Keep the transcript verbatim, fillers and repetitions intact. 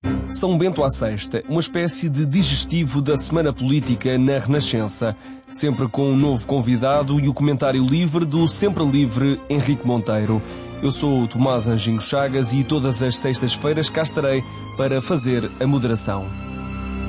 São Bento à Sexta, uma espécie de digestivo da semana política na Renascença, sempre com um novo convidado e o comentário livre do sempre livre Henrique Monteiro. Eu sou o Tomás Anjinho Chagas e todas as sextas-feiras cá estarei para fazer a moderação.